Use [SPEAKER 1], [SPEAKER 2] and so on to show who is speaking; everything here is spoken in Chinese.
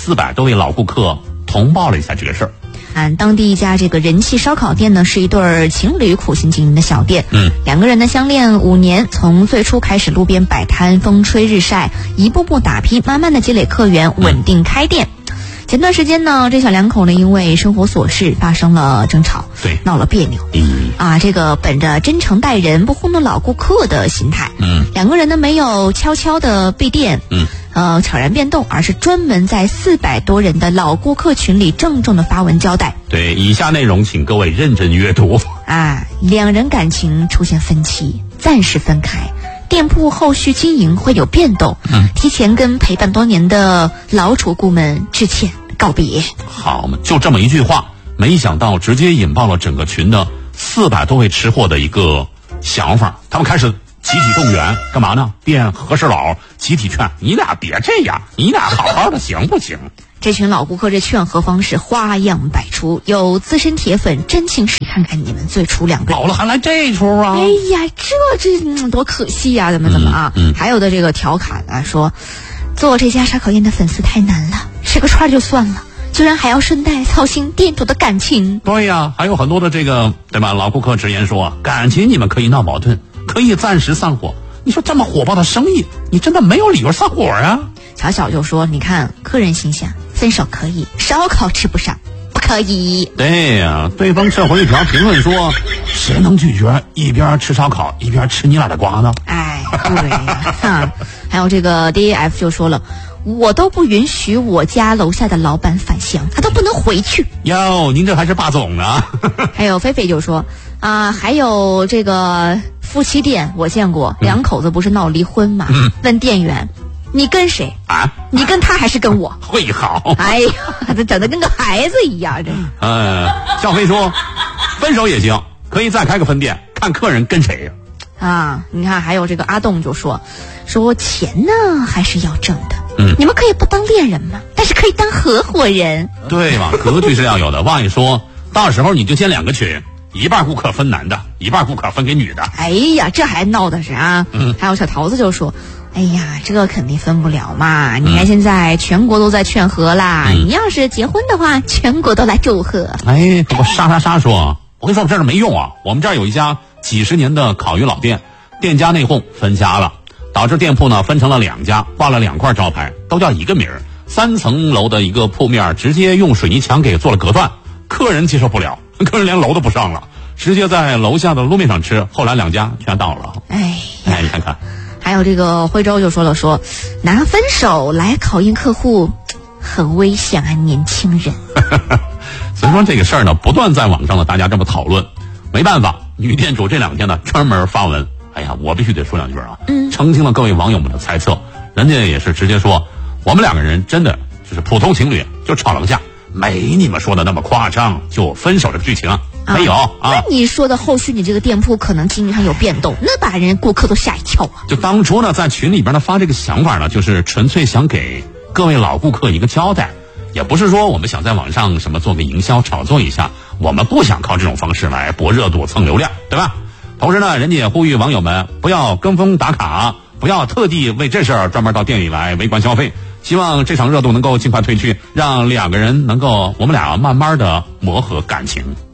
[SPEAKER 1] 400多位老顾客通报了一下这个事儿。
[SPEAKER 2] 当地一家这个人气烧烤店呢，是一对情侣苦心经营的小店。两个人呢相恋5年，从最初开始路边摆摊，风吹日晒，一步步打拼，慢慢的积累客源，稳定开店。前段时间呢，这小两口呢因为生活琐事发生了争吵，
[SPEAKER 1] 对，
[SPEAKER 2] 闹了别扭。这个本着真诚待人、不糊弄老顾客的心态，两个人呢没有悄悄的闭店，悄然变动，而是专门在400多人的老顾客群里郑重的发文交代。
[SPEAKER 1] 对，以下内容请各位认真阅读。
[SPEAKER 2] 两人感情出现分歧，暂时分开。店铺后续经营会有变动，提前跟陪伴多年的老主顾们致歉告别。
[SPEAKER 1] 好嘛，就这么一句话，没想到直接引爆了整个群的400多位吃货的一个想法，他们开始集体动员，干嘛呢？变和事佬，集体劝你俩别这样，你俩好好的行不行？
[SPEAKER 2] 这群老顾客这劝和方式花样百出，有资深铁粉真情实看看你们最初两个人
[SPEAKER 1] 老了还来这出啊！
[SPEAKER 2] 哎呀，这多可惜呀！怎么啊？还有的这个调侃说，做这家烧烤店的粉丝太难了，吃个串就算了，居然还要顺带操心店主的感情。
[SPEAKER 1] 对呀，还有很多的这个对吧？老顾客直言说，感情你们可以闹矛盾，可以暂时散伙。你说这么火爆的生意，你真的没有理由散伙啊！
[SPEAKER 2] 巧巧就说，你看客人心想，分手可以，烧烤吃不上不可以。
[SPEAKER 1] 对呀，对方撤回一条评论说，谁能拒绝一边吃烧烤一边吃你俩的瓜呢？
[SPEAKER 2] 对呀。还有这个 DAF 就说了，我都不允许我家楼下的老板返乡，他都不能回去。
[SPEAKER 1] 哟，您这还是霸总呢？
[SPEAKER 2] 还有菲菲就说还有这个夫妻店我见过，两口子不是闹离婚吗？问店员，你跟谁啊？你跟他还是跟我？
[SPEAKER 1] 会好。
[SPEAKER 2] 哎呀，这整得跟个孩子一样，这。
[SPEAKER 1] 笑飞说，分手也行，可以再开个分店，看客人跟谁呀。
[SPEAKER 2] 你看还有这个阿栋就说钱呢还是要挣的。你们可以不当恋人吗？但是可以当合伙人。对
[SPEAKER 1] 嘛，格局是要有的。万一说到时候你就建2个群，一半顾客分男的，一半顾客分给女的。
[SPEAKER 2] 哎呀，这还闹的是啊！还有小桃子就说，哎呀，这个肯定分不了嘛！你看现在全国都在劝和啦，你要是结婚的话，全国都来祝贺。
[SPEAKER 1] 不过莎说，我跟你说我这儿没用啊，我们这儿有一家几10年的烤鱼老店，店家内讧分家了，导致店铺呢分成了2家，挂了2块招牌，都叫一个名儿，3层楼的一个铺面直接用水泥墙给做了隔断，客人接受不了，客人连楼都不上了，直接在楼下的路面上吃，后来2家全倒了。你看看。
[SPEAKER 2] 还有这个徽州就说了，拿分手来考验客户很危险啊，年轻人。
[SPEAKER 1] 所以说这个事儿呢，不断在网上呢大家这么讨论，没办法，女店主这2天呢专门发文，我必须得说2句啊，澄清了各位网友们的猜测。人家也是直接说，我们2个人真的就是普通情侣，就吵了个架，没你们说的那么夸张，就分手这个剧情没有啊。
[SPEAKER 2] 那你说的后续你这个店铺可能经营上有变动，那把人顾客都吓一跳啊。
[SPEAKER 1] 就当初呢在群里边呢发这个想法呢，就是纯粹想给各位老顾客一个交代，也不是说我们想在网上什么做个营销炒作一下，我们不想靠这种方式来博热度蹭流量，对吧？同时呢，人家也呼吁网友们不要跟风打卡，不要特地为这事儿专门到店里来围观消费，希望这场热度能够尽快退去，让2个人能够我们俩慢慢的磨合感情。